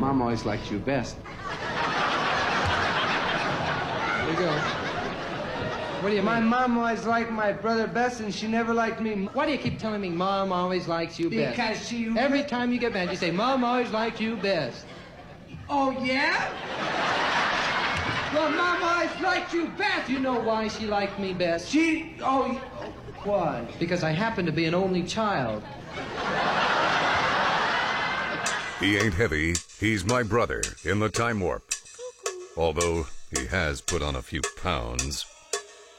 Mom always liked you best. There you go. What do you mean? My mom always liked my brother best, and she never liked me. Why do you keep telling me Mom always likes you best? Because she... Every time you get mad, you say, Mom always liked you best. Oh, yeah? Well, Mom always liked you best. You know why she liked me best? Why? Because I happen to be an only child. He ain't heavy. He's my brother in the time warp. Although he has put on a few pounds.